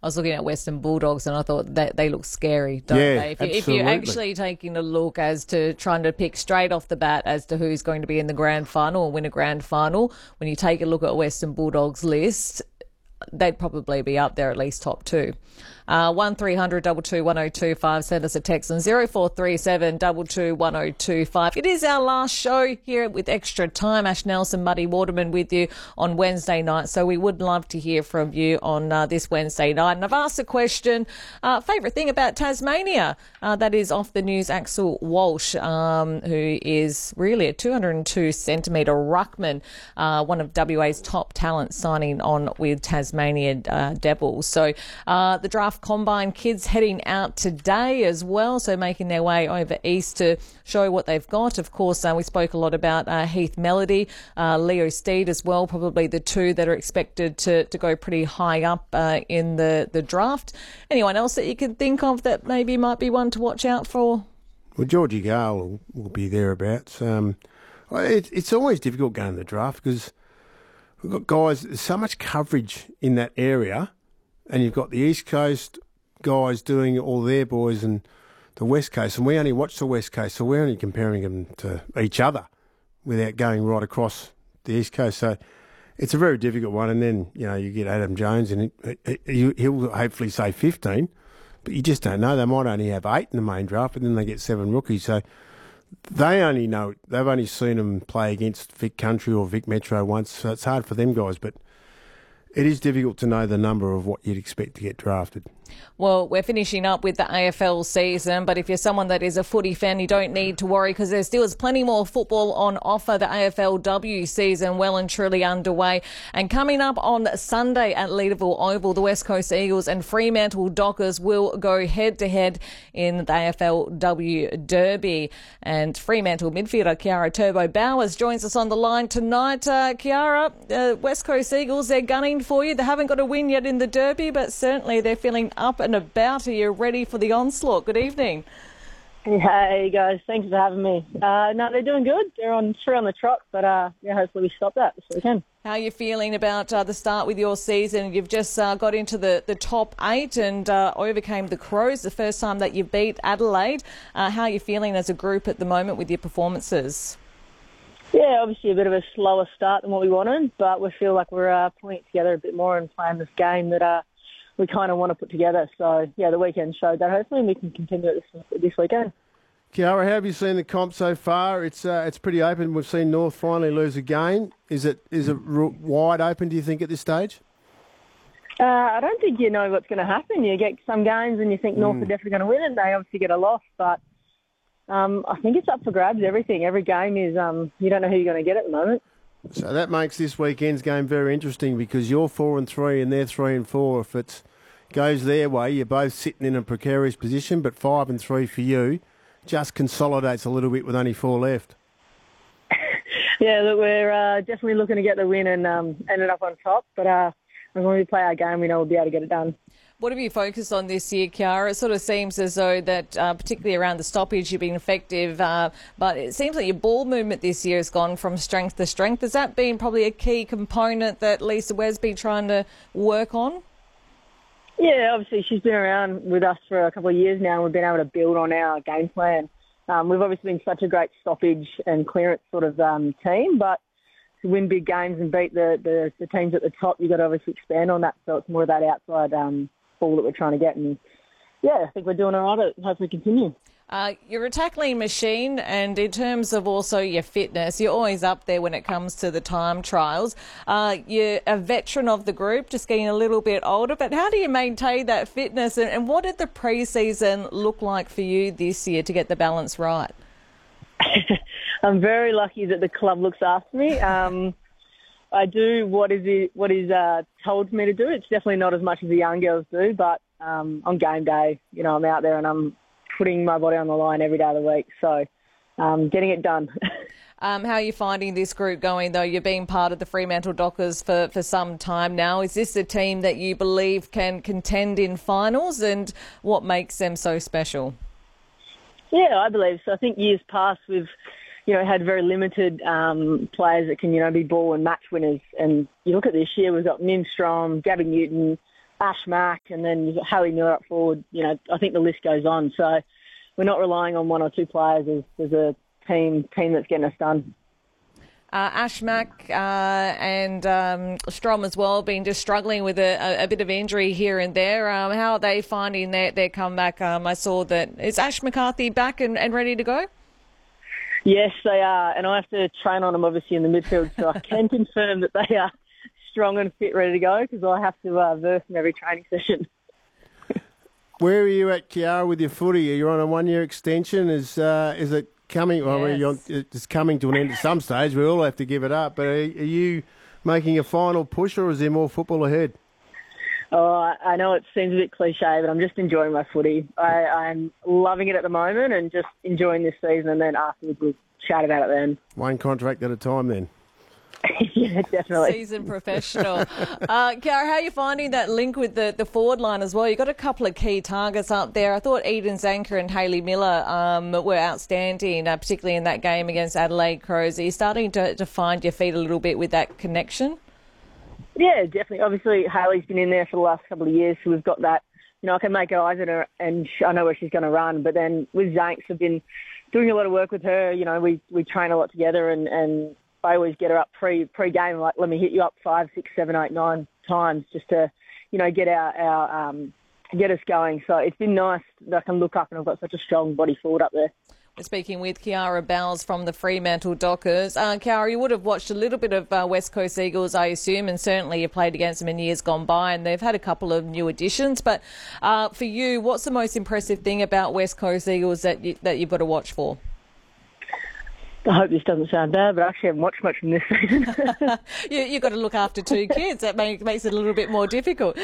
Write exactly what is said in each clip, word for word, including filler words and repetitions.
I was looking at Western Bulldogs and I thought that they look scary, don't Yeah, they? If, you, if absolutely. you're actually taking a look as to trying to pick straight off the bat as to who's going to be in the grand final or win a grand final, when you take a look at Western Bulldogs list, they'd probably be up there at least top two. Uh, one three hundred two two one oh two five. Send us a text on zero four three seven two two one oh two five. It is our last show here with Extra Time. Ash Nelson, Muddy Waterman with you on Wednesday night. So we would love to hear from you on uh, this Wednesday night. And I've asked a question, uh, favourite thing about Tasmania. Uh, that is off the news, Axel Walsh, um, who is really a two hundred two centimetre ruckman, uh, one of W A's top talents signing on with Tasmania uh, Devils. So uh, the draft combine kids heading out today as well, so making their way over east to show what they've got. Of course, uh, we spoke a lot about uh, Heath Melody, uh, Leo Steed as well, probably the two that are expected to, to go pretty high up uh, in the, the draft. Anyone else that you can think of that maybe might be one to watch out for? Well, Georgie Gale will, will be thereabouts. Um, it, it's always difficult going to the draft because we've got guys, there's so much coverage in that area. And you've got the East Coast guys doing all their boys and the West Coast. And we only watch the West Coast, so we're only comparing them to each other without going right across the East Coast. So it's a very difficult one. And then, you know, you get Adam Jones and he'll hopefully say fifteen, but you just don't know. They might only have eight in the main draft, but then they get seven rookies. So they only know, they've only seen them play against Vic Country or Vic Metro once, so it's hard for them guys. But it is difficult to know the number of what you'd expect to get drafted. Well, we're finishing up with the A F L season, but if you're someone that is a footy fan, you don't need to worry because there still is plenty more football on offer. The A F L W season well and truly underway. And coming up on Sunday at Leederville Oval, the West Coast Eagles and Fremantle Dockers will go head-to-head in the A F L W Derby. And Fremantle midfielder Kiara Turbo Bowers joins us on the line tonight. Uh, Kiara, uh, West Coast Eagles, they're gunning for you. They haven't got a win yet in the Derby, but certainly they're feeling up and about. Are you ready for the onslaught? Good evening. Hey guys, thanks for having me. Uh, no, they're doing good. They're on through on the trot, but uh, yeah, hopefully we stop that this weekend. How are you feeling about uh, the start with your season? You've just uh, got into the, the top eight and uh, overcame the Crows the first time that you beat Adelaide. Uh, how are you feeling as a group at the moment with your performances? Yeah, obviously a bit of a slower start than what we wanted, but we feel like we're uh, pulling it together a bit more and playing this game that uh, we kind of want to put together. So, yeah, the weekend showed that. Hopefully we can continue it this, this weekend. Kiara, how have you seen the comp so far? It's uh, it's pretty open. We've seen North finally lose a game. Is it is it wide open, do you think, at this stage? Uh, I don't think you know what's going to happen. You get some games and you think North mm. are definitely going to win, and they obviously get a loss. But um, I think it's up for grabs, everything. Every game is, um, you don't know who you're going to get at the moment. So that makes this weekend's game very interesting because you're four and three and they're three and four. If it goes their way, you're both sitting in a precarious position, but five and three for you just consolidates a little bit with only four left. Yeah, look, we're uh, definitely looking to get the win and um, ended up on top. But uh, when we play our game, we know we'll be able to get it done. What have you focused on this year, Kiara? It sort of seems as though that, uh, particularly around the stoppage, you've been effective, uh, but it seems like your ball movement this year has gone from strength to strength. Has that been probably a key component that Lisa Webb's been trying to work on? Yeah, obviously she's been around with us for a couple of years now and we've been able to build on our game plan. Um, we've obviously been such a great stoppage and clearance sort of um, team, but to win big games and beat the, the, the teams at the top, you've got to obviously expand on that. So it's more of that outside um, ball that we're trying to get. And yeah, I think we're doing all right. Hopefully continue. Uh, you're a tackling machine, and in terms of also your fitness, you're always up there when it comes to the time trials. Uh, you're a veteran of the group, just getting a little bit older, but how do you maintain that fitness, and, and what did the pre-season look like for you this year to get the balance right? I'm very lucky that the club looks after me. Um, I do what is it, what is uh, told me to do. It's definitely not as much as the young girls do, but um, on game day, you know, I'm out there and I'm putting my body on the line every day of the week. So um, getting it done. um, how are you finding this group going, though? You've been part of the Fremantle Dockers for, for some time now. Is this a team that you believe can contend in finals, and what makes them so special? Yeah, I believe so. I think years past we've, you know, had very limited um, players that can, you know, be ball and match winners. And you look at this year, we've got Mim Strom, Gabby Newton, Ash Mack, and then you've got Haley Miller up forward. You know, I think the list goes on. So we're not relying on one or two players as, as a team team that's getting us done. Uh, Ash Mack uh, and um, Strom as well, been just struggling with a, a, a bit of injury here and there. Um, how are they finding their, their comeback? Um, I saw that. Is Ash McCarthy back and, and ready to go? Yes, they are, and I have to train on them obviously in the midfield, so I can confirm that they are strong and fit, ready to go, because I have to uh, verse them every training session. Where are you at, Kiara, with your footy? Are you on a one-year extension? Is uh, is it coming? Well, Yes. you're, it's coming to an end at some stage. We all have to give it up. But are, are you making a final push, or is there more football ahead? Oh, I know it seems a bit cliche, but I'm just enjoying my footy. I, I'm loving it at the moment and just enjoying this season, and then afterwards we'll chat about it then. One contract at a time then. Yeah, definitely. Seasoned professional. uh, Kiara, how are you finding that link with the, the forward line as well? You've got a couple of key targets up there. I thought Eden Zanker and Haley Miller um, were outstanding, uh, particularly in that game against Adelaide Crows. Are you starting to, to find your feet a little bit with that connection? Yeah, definitely. Obviously, Haley's been in there for the last couple of years, so we've got that. You know, I can make eyes at her and I know where she's going to run. But then with Zanks, I've been doing a lot of work with her. You know, we, we train a lot together, and, and I always get her up pre pre game, like let me hit you up five, six, seven, eight, nine times just to, you know, get our, our um, get us going. So it's been nice that I can look up and I've got such a strong body forward up there. We're speaking with Kiara Bowles from the Fremantle Dockers. Uh, Kiara, you would have watched a little bit of uh, West Coast Eagles, I assume, and certainly you played against them in years gone by, and they've had a couple of new additions. But uh, for you, what's the most impressive thing about West Coast Eagles that you, that you've got to watch for? I hope this doesn't sound bad, but I actually haven't watched much from this season. you, you've got to look after two kids. That make, makes it a little bit more difficult.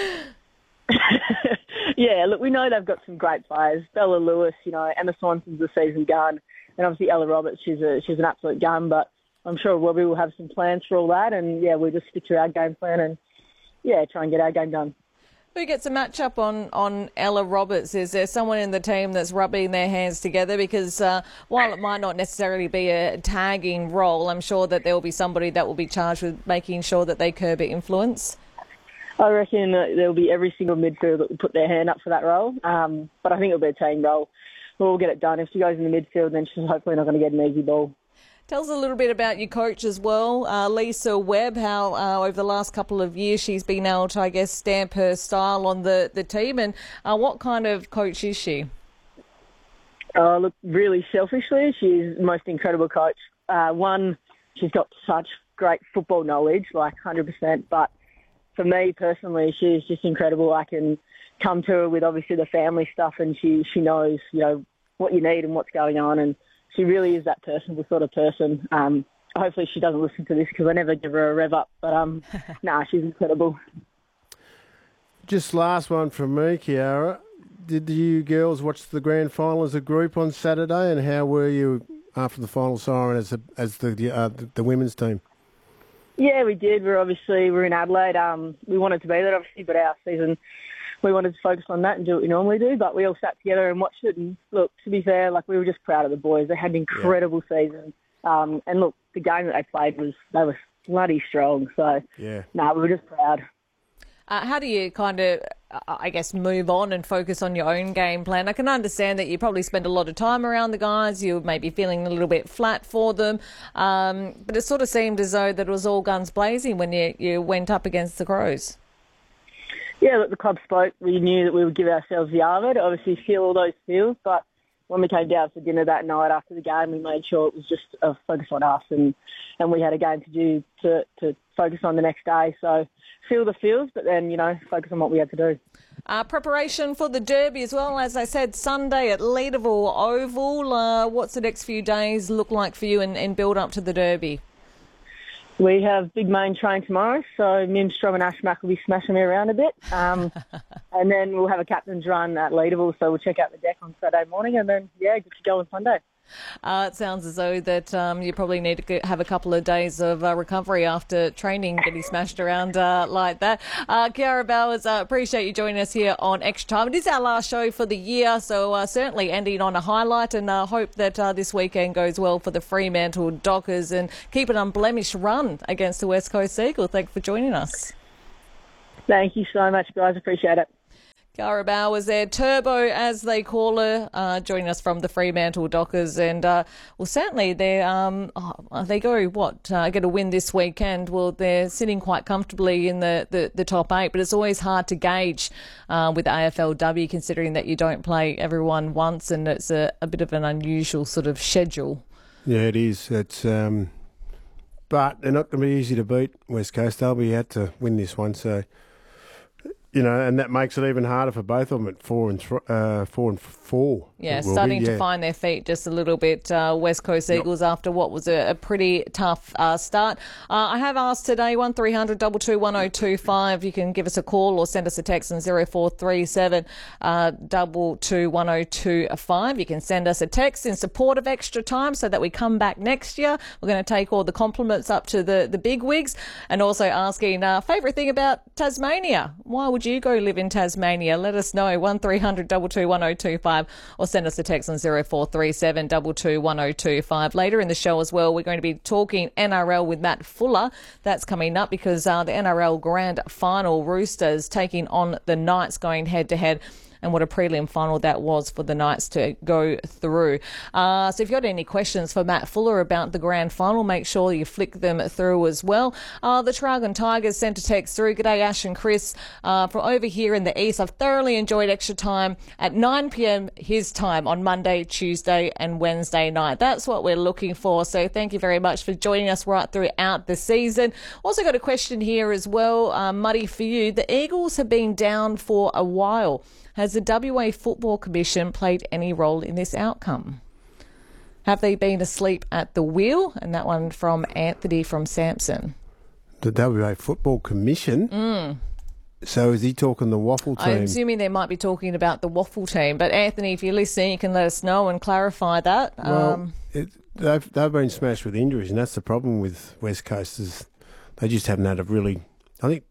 Yeah, look, we know they've got some great players. Bella Lewis, you know, Emma Swanson's a seasoned gun, and obviously Ella Roberts, she's a she's an absolute gun. But I'm sure Robbie will have some plans for all that, and yeah, we'll just stick to our game plan and yeah, try and get our game done. Who gets a match up on, on Ella Roberts? Is there someone in the team that's rubbing their hands together? Because uh, while it might not necessarily be a tagging role, I'm sure that there will be somebody that will be charged with making sure that they curb her influence. I reckon uh, there will be every single midfielder that will put their hand up for that role. Um, but I think it'll be a team role. We'll get it done. If she goes in the midfield, then she's hopefully not going to get an easy ball. Tell us a little bit about your coach as well, uh, Lisa Webb, how uh, over the last couple of years she's been able to, I guess, stamp her style on the, the team. And uh, what kind of coach is she? Uh, look, really selfishly, she's the most incredible coach. Uh, one, she's got such great football knowledge, like one hundred percent, but for me personally, she's just incredible. I can come to her with obviously the family stuff, and she, she knows, you know, what you need and what's going on, and she really is that personable sort of person. Um, hopefully she doesn't listen to this because I never give her a rev up, but um, nah, she's incredible. Just last one from me, Kiara. Did you girls watch the grand final as a group on Saturday, and how were you after the final siren as a, as the, uh, the the women's team? Yeah, we did. We're obviously we're in Adelaide. Um, we wanted to be there, obviously, but our season we wanted to focus on that and do what we normally do. But we all sat together and watched it. And look, to be fair, like we were just proud of the boys. They had an incredible yeah. season. Um, and look, the game that they played was they were bloody strong. So yeah, no, nah, we were just proud. Uh, how do you kind of, I guess, move on and focus on your own game plan? I can understand that you probably spend a lot of time around the guys. You may be feeling a little bit flat for them. Um, but it sort of seemed as though that it was all guns blazing when you, you went up against the Crows. Yeah, look, the club spoke. We knew that we would give ourselves the armour to obviously feel all those feels. But when we came down for dinner that night after the game, we made sure it was just a focus on us, and, and we had a game to do to, to focus on the next day. So feel the feels, but then, you know, focus on what we had to do. Uh, preparation for the Derby as well. As I said, Sunday at Leederville Oval. Uh, what's the next few days look like for you and, and build up to the Derby? We have big main train tomorrow, so Mim Strom and Ash Mack will be smashing me around a bit. Um, and then we'll have a captain's run at Leederville, so we'll check out the deck on Saturday morning, and then, yeah, good to go on Sunday. Uh, it sounds as though that um, you probably need to have a couple of days of uh, recovery after training, getting smashed around uh, like that. Uh, Kiara Bowles, uh, appreciate you joining us here on Extra Time. It is our last show for the year, so uh, certainly ending on a highlight, and uh, hope that uh, this weekend goes well for the Fremantle Dockers and keep an unblemished run against the West Coast Eagles. Thanks for joining us. Thank you so much, guys. Appreciate it. Cara Bowers there, Turbo as they call her, uh, joining us from the Fremantle Dockers. And, uh, well, certainly they um, oh, they go, what, uh, get a win this weekend. Well, they're sitting quite comfortably in the, the, the top eight, but it's always hard to gauge uh, with A F L W considering that you don't play everyone once and it's a, a bit of an unusual sort of schedule. Yeah, it is. It's, um, but they're not going to be easy to beat, West Coast. They'll be out to win this one, so... You know, and that makes it even harder for both of them at four and th- uh, four and four. Yeah, starting be, to yeah. find their feet just a little bit. Uh, West Coast Eagles yep. after what was a, a pretty tough uh, start. Uh, I have asked today one three hundred two two one oh two five. You can give us a call or send us a text on zero four three seven two two one oh two five. You can send us a text in support of Extra Time so that we come back next year. We're going to take all the compliments up to the the big wigs and also asking uh, favourite thing about Tasmania. Why would you go live in Tasmania? Let us know. one three hundred two two one oh two five or send us a text on zero four three seven two two one oh two five. Later in the show as well, we're going to be talking N R L with Matt Fuller. That's coming up because uh, the N R L Grand Final, Roosters taking on the Knights, going head to head. And what a prelim final that was for the Knights to go through. Uh, so if you've got any questions for Matt Fuller about the grand final, make sure you flick them through as well. Uh, the Traralgon Tigers sent a text through. G'day, Ash and Chris. Uh, from over here in the east, I've thoroughly enjoyed Extra Time at nine p.m. his time on Monday, Tuesday and Wednesday night. That's what we're looking for. So thank you very much for joining us right throughout the season. Also got a question here as well, uh, Muddy, for you. The Eagles have been down for a while. Has the W A Football Commission played any role in this outcome? Have they been asleep at the wheel? And that one from Anthony from Samson. The W A Football Commission? Mm. So is he talking the waffle team? I'm assuming they might be talking about the waffle team. But Anthony, if you're listening, you can let us know and clarify that. Well, um, it, they've, they've been smashed with injuries, and that's the problem with West Coast is they just haven't had a really... I think...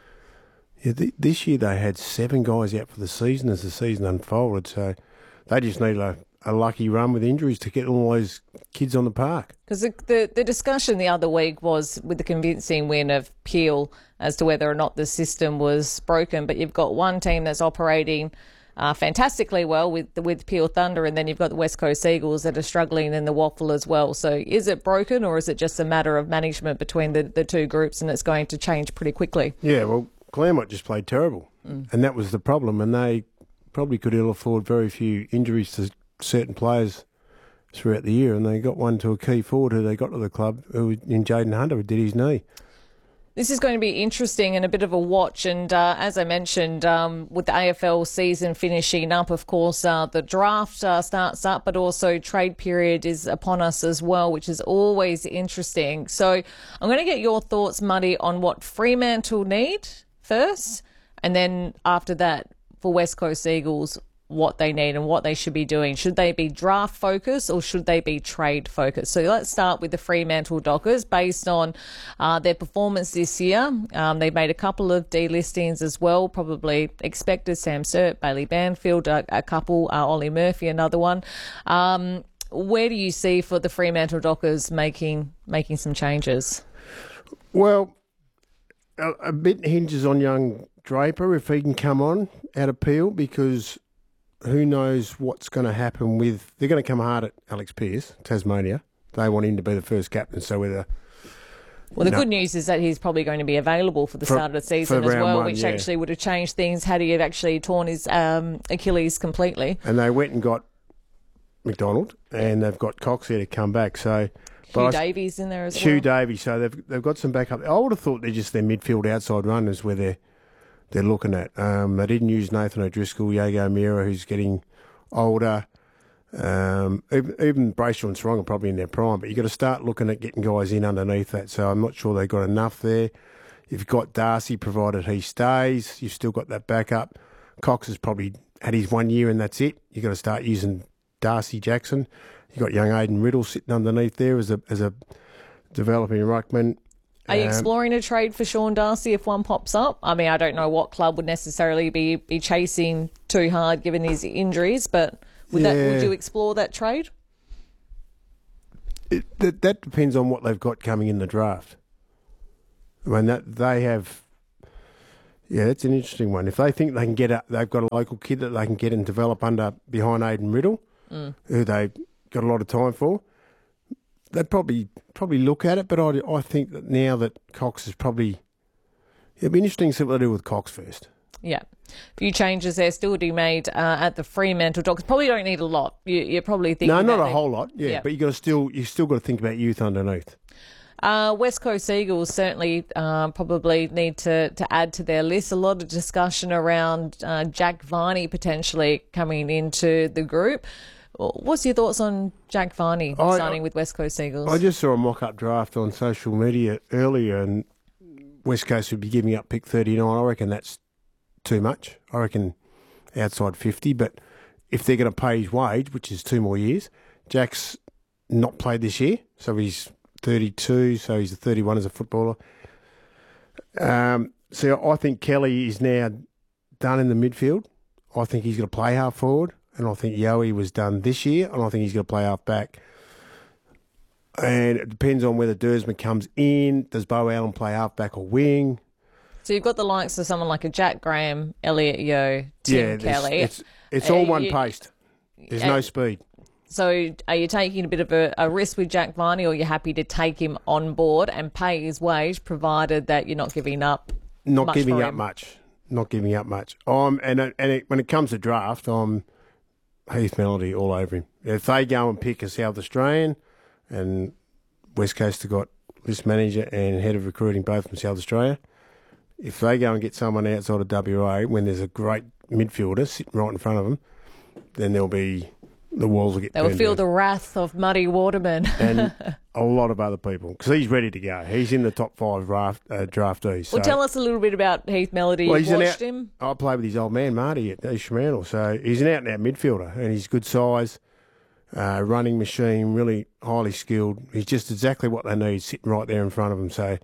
Yeah, th- this year they had seven guys out for the season as the season unfolded, so they just need a, a lucky run with injuries to get all those kids on the park. Because the, the the discussion the other week was with the convincing win of Peel as to whether or not the system was broken, but you've got one team that's operating uh, fantastically well with with Peel Thunder, and then you've got the West Coast Eagles that are struggling in the waffle as well. So is it broken, or is it just a matter of management between the, the two groups and it's going to change pretty quickly? Yeah, well... Claremont just played terrible, mm. and that was the problem, and they probably could ill afford very few injuries to certain players throughout the year, and they got one to a key forward who they got to the club, who in Jaden Hunter, who did his knee. This is going to be interesting and a bit of a watch, and uh, as I mentioned, um, with the A F L season finishing up, of course, uh, the draft uh, starts up, but also trade period is upon us as well, which is always interesting. So I'm going to get your thoughts, Muddy, on what Fremantle need first, and then after that, for West Coast Eagles, what they need and what they should be doing. Should they be draft focused or should they be trade focused? So let's start with the Fremantle Dockers. Based on uh, their performance this year, um, they've made a couple of delistings as well, probably expected. Sam Sturt, Bailey Banfield, a, a couple, uh, Ollie Murphy, another one. Um, where do you see for the Fremantle Dockers making making some changes? Well, a, a bit hinges on young Draper if he can come on out of Peel, because who knows what's going to happen with... They're going to come hard at Alex Pearce, Tasmania. They want him to be the first captain, so whether... Well, the no. good news is that he's probably going to be available for the for, start of the season as well, one, which yeah. actually would have changed things had he have actually torn his um, Achilles completely. And they went and got McDonald, and they've got Cox there to come back, so... Hugh Davies in there as Hugh well. Hugh Davies, so they've they've got some backup. I would have thought they're just their midfield outside runners where they're, they're looking at. Um, they didn't use Nathan O'Driscoll, Yago Mira, who's getting older. Um, even, even Brayshaw and Sarong are probably in their prime, but you've got to start looking at getting guys in underneath that. So I'm not sure they've got enough there. You've got Darcy, provided he stays. You've still got that backup. Cox has probably had his one year and that's it. You've got to start using Darcy Jackson. You've got young Aidan Riddle sitting underneath there as a as a developing ruckman. Are you Um, exploring a trade for Sean Darcy if one pops up? I mean, I don't know what club would necessarily be, be chasing too hard given his injuries, but would that Yeah. would you explore that trade? It, that, that depends on what they've got coming in the draft. I mean, that they have, Yeah, that's an interesting one. If they think they can get a, they've got a local kid that they can get and develop under behind Aiden Riddle, mm. who they've got a lot of time for, they'd probably probably look at it. But I, I think that now that Cox is probably, it'll be interesting to see what they do with Cox first. Yeah. A few changes there still to be made uh, at the Fremantle Dockers. Probably don't need a lot. You, you're probably thinking no, not a they, whole lot. Yeah, yeah. But you got to still you still got to think about youth underneath. Uh, West Coast Eagles certainly uh, probably need to, to add to their list. A lot of discussion around uh, Jack Varney potentially coming into the group. What's your thoughts on Jack Varney I, signing with West Coast Eagles? I just saw a mock-up draft on social media earlier, and West Coast would be giving up pick thirty-nine. I reckon that's too much. I reckon outside fifty. But if they're going to pay his wage, which is two more years, Jack's not played this year, so he's thirty-two, so he's a thirty-one as a footballer. Um, so I think Kelly is now done in the midfield. I think he's going to play half forward, and I think Yowie was done this year, and I think he's going to play half back. And it depends on whether Dersman comes in. Does Bo Allen play half back or wing? So you've got the likes of someone like a Jack Graham, Elliot Yeo, Tim yeah, Kelly. It's, it's all uh, one you, paced. There's uh, no speed. So are you taking a bit of a, a risk with Jack Varney, or are you happy to take him on board and pay his wage, provided that you're not giving up Not much giving for up him? much. Not giving up much. Um, and and it, when it comes to draft, I'm Heath Melody all over him. If they go and pick a South Australian, and West Coast have got list manager and head of recruiting both from South Australia, if they go and get someone outside of W A when there's a great midfielder sitting right in front of them, then there'll be... the walls will get They will feel down. the wrath of Muddy Waterman. And a lot of other people, because he's ready to go. He's in the top five draft, uh, draftees. Well, so. tell us a little bit about Heath Melody. Well, You've he's watched out, him? I played with his old man, Marty, at East Fremantle. So he's an out-and-out midfielder, and he's good size, uh, running machine, really highly skilled. He's just exactly what they need, sitting right there in front of them. So,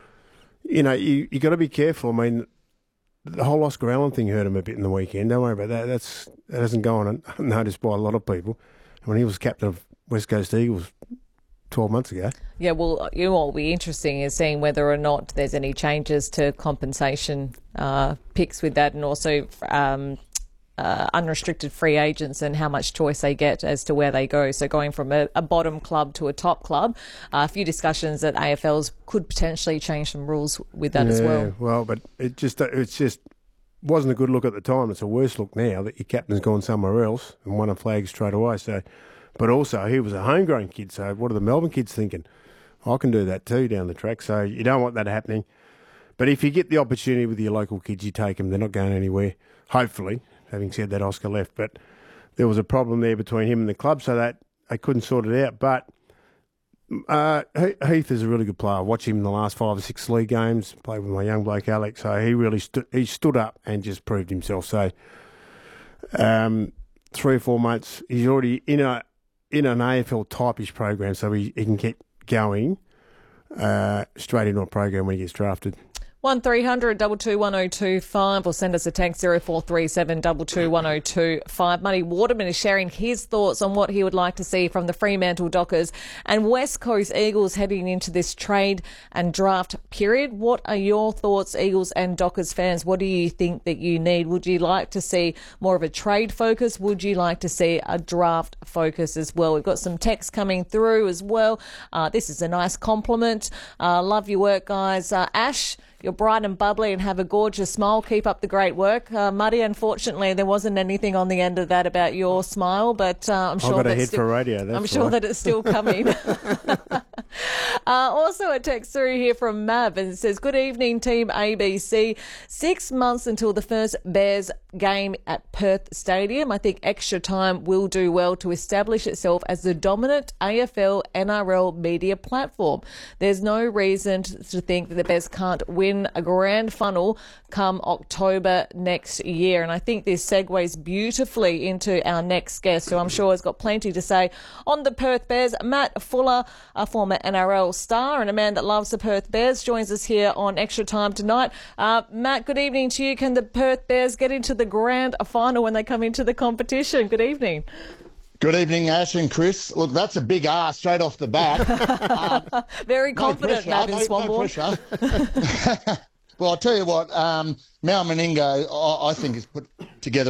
you know, you you got to be careful. I mean, the whole Oscar Allen thing hurt him a bit in the weekend. Don't worry about that. That's That hasn't gone unnoticed by a lot of people. When he was captain of West Coast Eagles twelve months ago. Yeah, well, you know what will be interesting is seeing whether or not there's any changes to compensation uh, picks with that, and also um, uh, unrestricted free agents and how much choice they get as to where they go. So going from a, a bottom club to a top club, uh, a few discussions that A F Ls could potentially change some rules with that yeah, as well. Well, but it just it's just wasn't a good look at the time. It's a worse look now that your captain's gone somewhere else and won a flag straight away. So, but also he was a homegrown kid. So what are the Melbourne kids thinking? I can do that too down the track. So you don't want that happening. But if you get the opportunity with your local kids, you take them. They're not going anywhere. Hopefully, having said that, Oscar left, but there was a problem there between him and the club, so that they couldn't sort it out. But uh, Heath is a really good player. I watched him in the last five or six league games. Played with my young bloke Alex, so he really stood. He stood up and just proved himself. So um, three or four months, he's already in a in an A F L type-ish program, so he, he can get going uh, straight into a program when he gets drafted. one three hundred two two one oh two five, or send us a text zero four three seven two two one oh two five. Muddy Waterman is sharing his thoughts on what he would like to see from the Fremantle Dockers and West Coast Eagles heading into this trade and draft period. What are your thoughts, Eagles and Dockers fans? What do you think that you need? Would you like to see more of a trade focus? Would you like to see a draft focus as well? We've got some texts coming through as well. Uh, this is a nice compliment. Uh, love your work, guys. Uh, Ash, you're bright and bubbly and have a gorgeous smile. Keep up the great work. Uh, Muddy, unfortunately, there wasn't anything on the end of that about your smile, but uh, I'm sure I've got a that's head still, for radio. That's I'm sure why. that it's still coming. uh, also, a text through here from Mav, and it says, "Good evening, Team A B C. Six months until the first Bears game at Perth Stadium. I think extra time will do well to establish itself as the dominant A F L N R L media platform. There's no reason to think that the Bears can't win a grand final come October next year." And I think this segues beautifully into our next guest, who I'm sure has got plenty to say on the Perth Bears. Matt Fuller, a former N R L star and a man that loves the Perth Bears, joins us here on Extra Time tonight. Uh, Matt, good evening to you. Can the Perth Bears get into the grand final when they come into the competition? Good evening. Good evening, Ash and Chris. Look, that's a big R straight off the bat. Um, Very no confident, pressure, Matt in no, no Swanbourne. pressure. Well, I'll tell you what, um, Mal Meningo, I, I think, has put together